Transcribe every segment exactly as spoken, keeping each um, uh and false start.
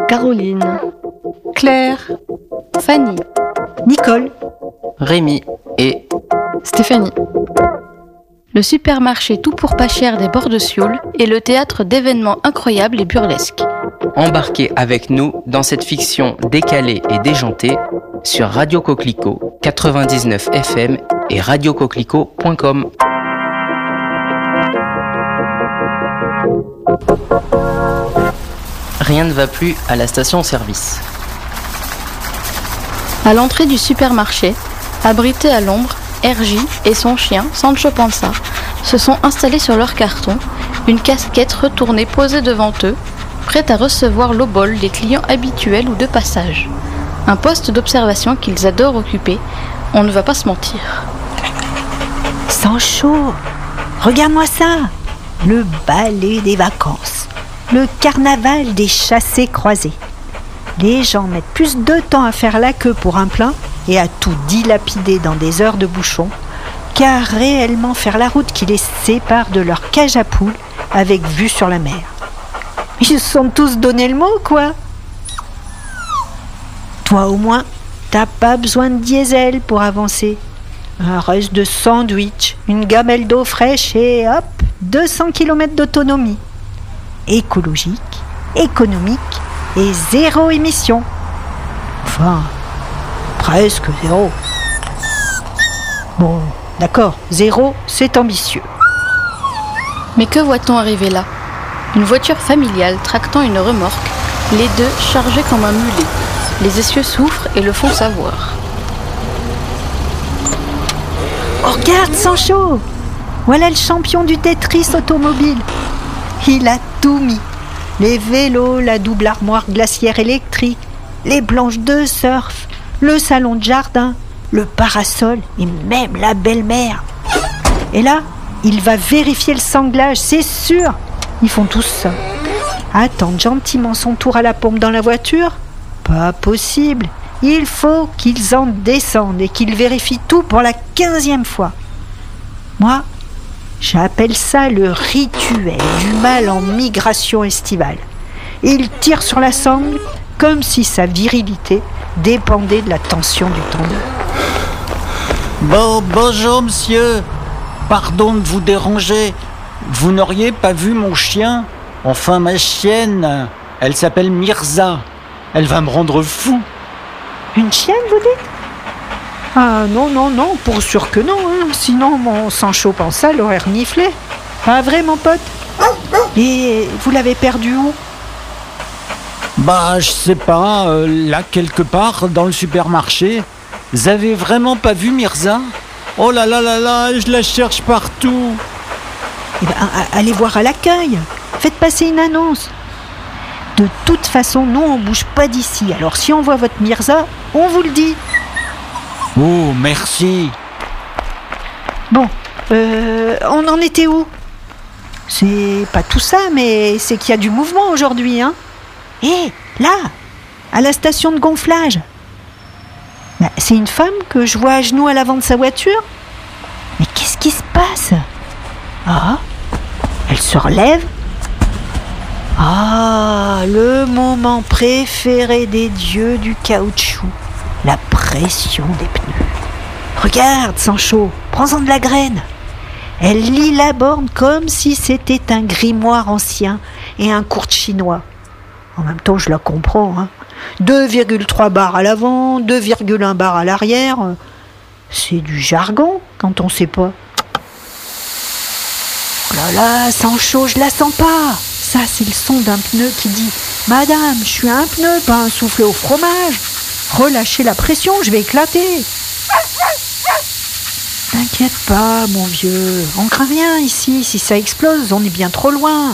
Caroline, Claire, Fanny, Nicole, Rémi et Stéphanie. Le supermarché tout pour pas cher des bords de Sioule est le théâtre d'événements incroyables et burlesques. embarquez avec nous dans cette fiction décalée et déjantée sur Radio Coquelicot quatre-vingt-dix-neuf F M et radio coquelicot point com. Rien ne va plus à la station-service. À l'entrée du supermarché, abrités à l'ombre, R J et son chien, Sancho Panza, se sont installés sur leur carton, une casquette retournée posée devant eux, prête à recevoir l'obol des clients habituels ou de passage. Un poste d'observation qu'ils adorent occuper, on ne va pas se mentir. Sancho, regarde-moi ça, le ballet des vacances, le carnaval des chassés-croisés. Les gens mettent plus de temps à faire la queue pour un plein et à tout dilapider dans des heures de bouchon qu'à réellement faire la route qui les sépare de leur cage à poules avec vue sur la mer. Ils se sont tous donné le mot, quoi. Toi au moins, t'as pas besoin de diesel pour avancer. Un reste de sandwich, une gamelle d'eau fraîche et hop, deux cents kilomètres d'autonomie. Écologique, économique et zéro émission. Enfin, presque zéro. Bon, d'accord, zéro, c'est ambitieux. Mais que voit-on arriver là ? Une voiture familiale tractant une remorque, les deux chargés comme un mulet. Les essieux souffrent et le font savoir. Oh, regarde, Sancho! Voilà le champion du Tetris automobile. Il a tout mis. Les vélos, la double armoire glaciaire électrique, les planches de surf, le salon de jardin, le parasol et même la belle-mère. Et là, il va vérifier le sanglage, c'est sûr. Ils font tous ça. Attendre gentiment son tour à la pompe dans la voiture ? Pas possible. Il faut qu'ils en descendent et qu'ils vérifient tout pour la quinzième fois. Moi, j'appelle ça le rituel du mâle en migration estivale. Il tire sur la sangle comme si sa virilité dépendait de la tension du tendeur. Bon, bonjour monsieur. Pardon de vous déranger. Vous n'auriez pas vu mon chien ? Enfin ma chienne. Elle s'appelle Mirza. Elle va me rendre fou. Une chienne, vous dites ? Ah non, non, non, pour sûr que non. Hein. Sinon, mon Sancho Panza l'aurait reniflé. Ah, vrai, mon pote ? Et vous l'avez perdu où ? Bah, je sais pas, euh, là quelque part, dans le supermarché. Vous avez vraiment pas vu Mirza ? Oh là là là là, je la cherche partout. Eh ben, allez voir à l'accueil. Faites passer une annonce. De toute façon, nous, on bouge pas d'ici. Alors, si on voit votre Mirza, on vous le dit. Oh, merci. Bon, euh, on en était où ? C'est pas tout ça, mais c'est qu'il y a du mouvement aujourd'hui, hein ? Hé, là, à la station de gonflage. Ben, c'est une femme que je vois à genoux à l'avant de sa voiture. Mais qu'est-ce qui se passe ? Ah, elle se relève. Ah, le moment préféré des dieux du caoutchouc, la pression des pneus. Regarde, Sancho, prends-en de la graine. Elle lit la borne comme si c'était un grimoire ancien et un cours de chinois. En même temps, je la comprends. Hein. deux virgule trois bars à l'avant, deux virgule un bars à l'arrière. C'est du jargon quand on sait pas. Oh là là, Sancho, je la sens pas. Ça, c'est le son d'un pneu qui dit « Madame, je suis un pneu, pas un soufflé au fromage. Relâchez la pression, je vais éclater. » T'inquiète pas, mon vieux. On craint rien ici. Si ça explose, on est bien trop loin.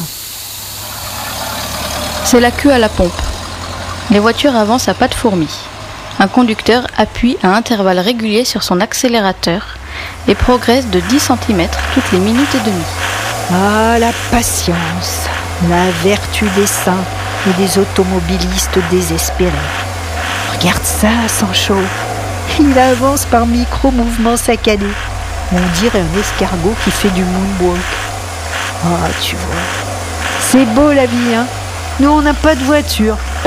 C'est la queue à la pompe. Les voitures avancent à pas de fourmis. Un conducteur appuie à intervalles réguliers sur son accélérateur et progresse de dix centimètres toutes les minutes et demie. Ah, la patience, la vertu des saints et des automobilistes désespérés. Regarde ça, Sancho. Il avance par micro-mouvements saccadés. On dirait un escargot qui fait du moonwalk. Ah, tu vois. C'est beau la vie, hein. Nous, on n'a pas de voiture.